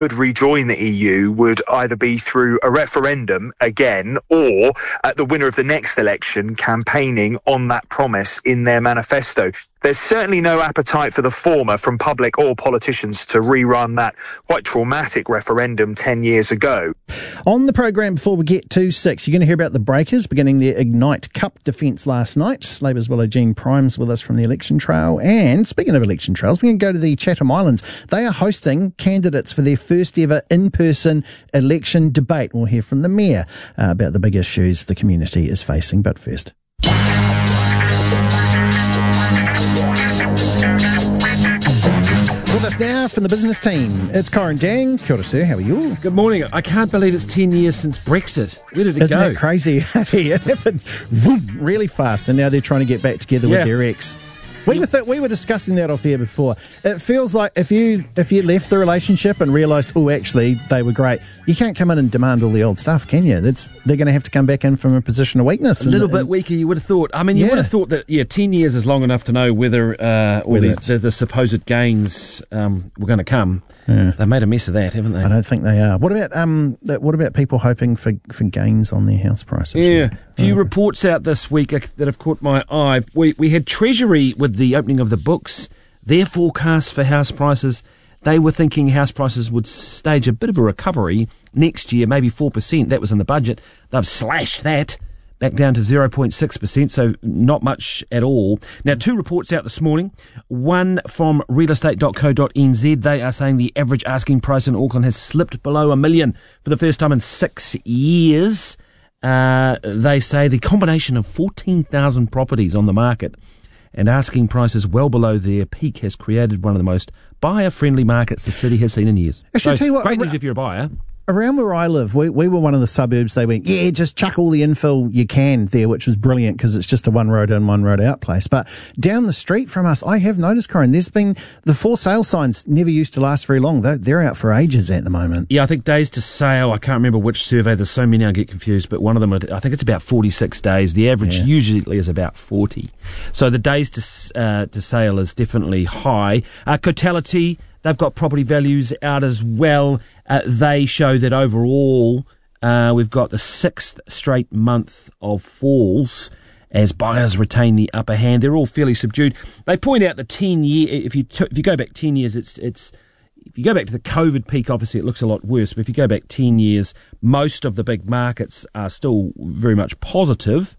would rejoin the EU would either be through a referendum again or the winner of the next election campaigning on that promise in their manifesto. There's certainly no appetite for the former from public or politicians to rerun that quite traumatic referendum 10 years ago. On the programme, before we get to 6, you're going to hear about the Breakers beginning their Ignite Cup defence last night. Labour's Willow Jean Prime's with us from the election trail. And speaking of election trails, we're going to go to the Chatham Islands. They are hosting candidates for their first ever in-person election debate. We'll hear from the Mayor about the big issues the community is facing. But first, with us now from the business team, it's Corin Dang. Kia ora, sir. How are you? Good morning. I can't believe it's 10 years since Brexit. Where did it Isn't go? that crazy? It happened really fast, and now they're trying to get back together with their ex. We were discussing that off air before. It feels like if you left the relationship and realised, oh, actually, they were great, you can't come in and demand all the old stuff, can you? They're going to have to come back in from a position of weakness. A little bit weaker, you would have thought. I mean, you would have thought that, 10 years is long enough to know whether the supposed gains were going to come. Yeah. They made a mess of that, haven't they? I don't think they are. What about people hoping for gains on their house prices? Yeah, a few reports out this week that have caught my eye. We had Treasury with the opening of the books. Their forecast for house prices, they were thinking house prices would stage a bit of a recovery next year, maybe 4%. That was in the budget. They've slashed that back down to 0.6%, so not much at all. Now, two reports out this morning. One from realestate.co.nz. They are saying the average asking price in Auckland has slipped below $1 million for the first time in 6 years. They say the combination of 14,000 properties on the market and asking prices well below their peak has created one of the most buyer-friendly markets the city has seen in years. Actually, tell you what, great news if you're a buyer. Around where I live, we were one of the suburbs. They went, just chuck all the infill you can there, which was brilliant because it's just a one road in, one road out place. But down the street from us, I have noticed, Corin, there's been the for sale signs never used to last very long. They're out for ages at the moment. Yeah, I think days to sale, I can't remember which survey, there's so many I get confused, but one of them, I think it's about 46 days. The average usually is about 40. So the days to sale is definitely high. Cotality, they've got property values out as well. They show that overall we've got the 6th straight month of falls as buyers retain the upper hand. They're all fairly subdued. They point out the 10-year. If you go back 10 years, it's if you go back to the COVID peak, obviously it looks a lot worse. But if you go back 10 years, most of the big markets are still very much positive.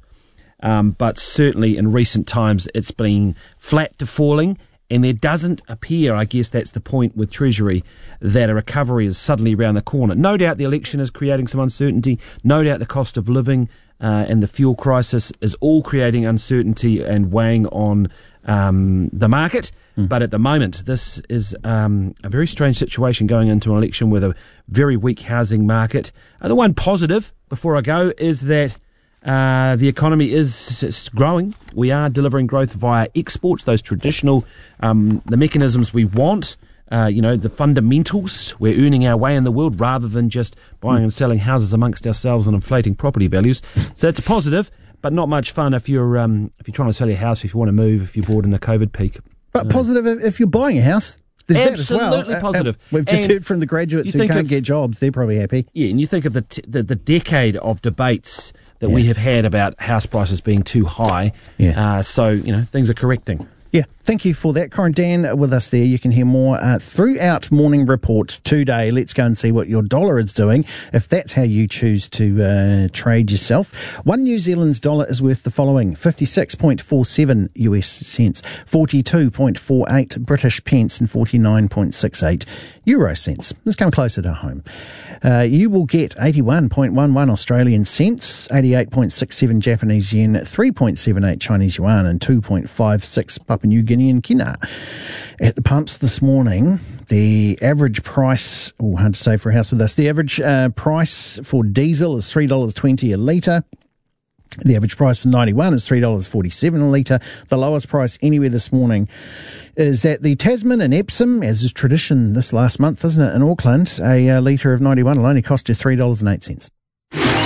But certainly in recent times, it's been flat to falling. And there doesn't appear, I guess that's the point with Treasury, that a recovery is suddenly around the corner. No doubt the election is creating some uncertainty. No doubt the cost of living and the fuel crisis is all creating uncertainty and weighing on the market. But at the moment, this is a very strange situation going into an election with a very weak housing market. The one positive, before I go, is that the economy is growing. We are delivering growth via exports, those traditional, the mechanisms we want, the fundamentals. We're earning our way in the world rather than just buying and selling houses amongst ourselves and inflating property values. So it's a positive, but not much fun if you're trying to sell your house, if you want to move, if you're bored in the COVID peak. But positive if you're buying a house. There's absolutely that as well. Positive. We've just heard from the graduates who can't get jobs. They're probably happy. Yeah, and you think of the decade of debates that we have had about house prices being too high. Yeah. So things are correcting. Yeah, thank you for that. Corin Dan with us there. You can hear more throughout Morning Report today. Let's go and see what your dollar is doing, if that's how you choose to trade yourself. One New Zealand's dollar is worth the following: 56.47 US cents, 42.48 British pence, and 49.68 Euro cents. Let's come closer to home. You will get 81.11 Australian cents, 88.67 Japanese yen, 3.78 Chinese yuan, and 2.56 Papua New Guinean kina. At the pumps this morning, the average price, hard to say for a house with us, the average price for diesel is $3.20 a litre. The average price for 91 is $3.47 a litre. The lowest price anywhere this morning is at the Tasman and Epsom, as is tradition this last month, isn't it, in Auckland. A litre of 91 will only cost you $3.08.